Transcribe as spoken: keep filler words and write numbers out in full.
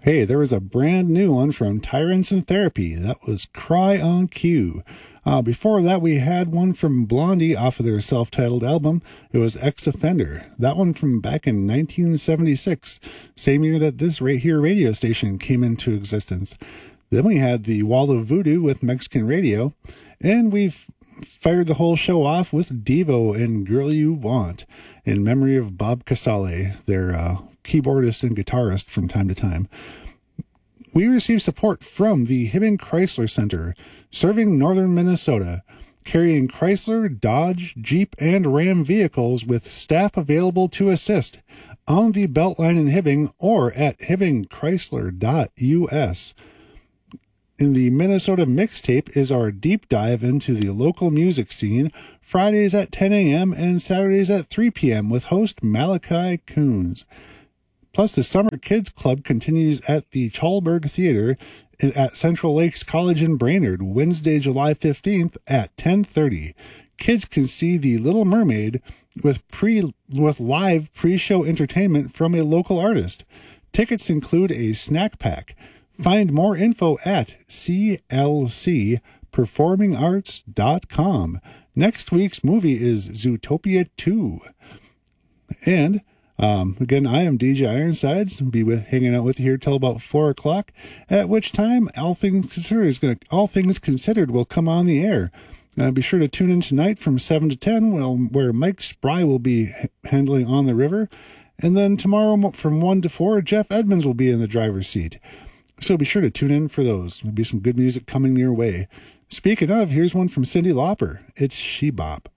Hey, there was a brand new one from Tyrants and Therapy. That was Cry on Cue. Uh, before that, we had one from Blondie off of their self-titled album. It was Ex Offender. That one from back in nineteen seventy-six, same year that this right here radio station came into existence. Then we had the Wall of Voodoo with Mexican Radio, and we've fired the whole show off with Devo and Girl You Want, in memory of Bob Casale, their uh, keyboardist and guitarist from time to time. We received support from the Hibbing Chrysler Center, serving northern Minnesota, carrying Chrysler, Dodge, Jeep, and Ram vehicles with staff available to assist on the Beltline in Hibbing or at hibbing chrysler dot U S. In the Minnesota Mixtape is our deep dive into the local music scene, Fridays at ten a.m. and Saturdays at three p.m. with host Malachi Coons. Plus, the Summer Kids Club continues at the Chalberg Theater at Central Lakes College in Brainerd, Wednesday, July fifteenth at ten thirty. Kids can see The Little Mermaid with pre with live pre-show entertainment from a local artist. Tickets include a snack pack. Find more info at c l c performing arts dot com. Next week's movie is Zootopia two. And Um, again, I am D J Ironsides. I'll be with, hanging out with you here till about four o'clock, at which time All Things Considered is going to, All Things Considered will come on the air. Uh, be sure to tune in tonight from seven to ten, well, where Mike Spry will be h- handling On the River. And then tomorrow from one to four, Jeff Edmonds will be in the driver's seat. So be sure to tune in for those. There'll be some good music coming your way. Speaking of, here's one from Cyndi Lauper. It's She Bop.